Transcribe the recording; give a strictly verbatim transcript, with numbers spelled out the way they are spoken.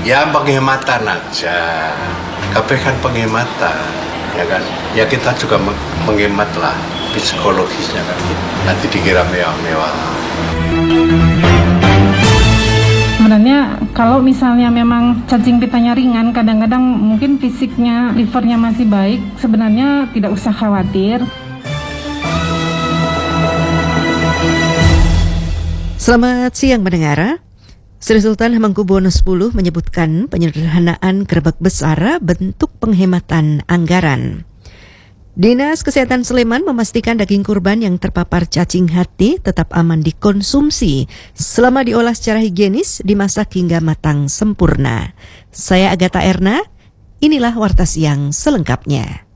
Ya penghematan aja, kabeh kan penghematan, ya kan? Ya kita juga menghemat lah psikologisnya kan. Nanti dikira mewah-mewah. Sebenarnya kalau misalnya memang cacing pitanya ringan, kadang-kadang mungkin fisiknya, livernya masih baik, sebenarnya tidak usah khawatir. Selamat siang mendengar. Sri Sultan Hamengkubuwono X menyebutkan penyederhanaan gerbek besar bentuk penghematan anggaran. Dinas Kesehatan Sleman memastikan daging kurban yang terpapar cacing hati tetap aman dikonsumsi selama diolah secara higienis, dimasak hingga matang sempurna. Saya Agatha Erna, inilah Warta Siang selengkapnya.